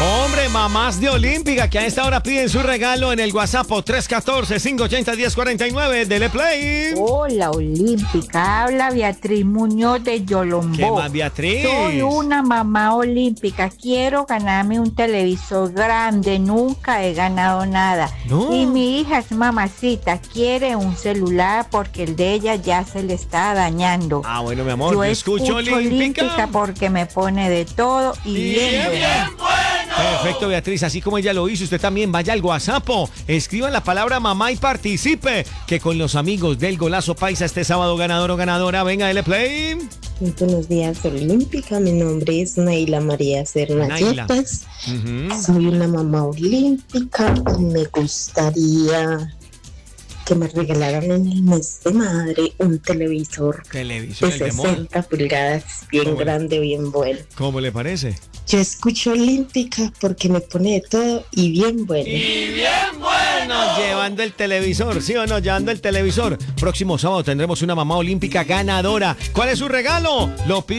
Hombre, mamás de Olímpica que a esta hora piden su regalo en el WhatsApp 314-580-1049. Dele play. Hola, Olímpica. Habla Beatriz Muñoz de Yolombó. ¿Qué más, Beatriz? Soy una mamá olímpica. Quiero ganarme un televisor grande. Nunca he ganado nada. No. Y mi hija es mamacita. Quiere un celular porque el de ella ya se le está dañando. Ah, bueno, mi amor, yo escucho Olímpica Olímpica. porque me pone de todo y bien bueno. Perfecto, Beatriz, así como ella lo hizo, usted también vaya al WhatsApp, escriban la palabra mamá y participe, que con los amigos del Golazo Paisa este sábado ganador o ganadora, venga, dele play. Muy buenos días, Olímpica. Mi nombre es Naila María Serna Naila. Yepes. Soy una mamá olímpica y me gustaría que me regalaran en el mes de madre un televisor Televisión, de el de moda. 60 pulgadas, bien ¿Cómo? grande, bien bueno. ¿Cómo le parece? Yo escucho Olímpica porque me pone de todo y bien bueno. Bueno, llevando el televisor, ¿sí o no? Llevando el televisor. Próximo sábado tendremos una mamá olímpica ganadora. ¿Cuál es su regalo? Lo pide